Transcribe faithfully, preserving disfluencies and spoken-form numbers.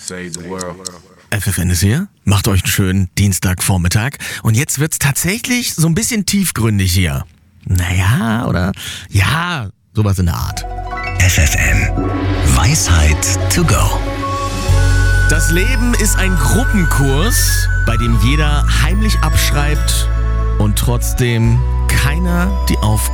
Save the world. F F N ist hier. Macht euch einen schönen Dienstagvormittag. Und jetzt wird's tatsächlich so ein bisschen tiefgründig hier. Naja, oder? Ja, sowas in der Art. F F N. Weisheit to go. Das Leben ist ein Gruppenkurs, bei dem jeder heimlich abschreibt und trotzdem keiner die Aufgabe